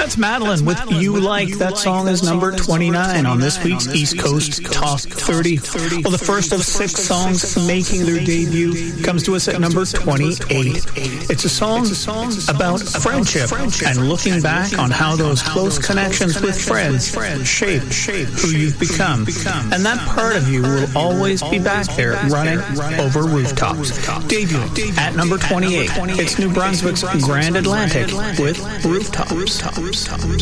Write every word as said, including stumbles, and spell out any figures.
That's Madeline with You Like. That song is number twenty-nine on this week's East Coast Top thirty. Well, the first of six songs making their debut comes to us at number twenty-eight. It's a song about friendship and looking back on how those close connections with friends shape who you've become. And that part of you will always be back there running over rooftops. Debut at number twenty-eight. It's New Brunswick's Grand Atlantic with Rooftops.